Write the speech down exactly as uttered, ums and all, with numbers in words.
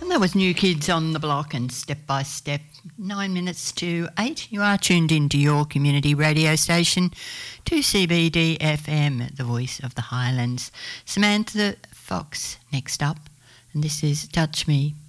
That was New Kids on the Block and Step by Step. Nine minutes to eight. You are tuned into your community radio station, two C B D F M, the voice of the Highlands. Samantha Fox next up, and this is Touch Me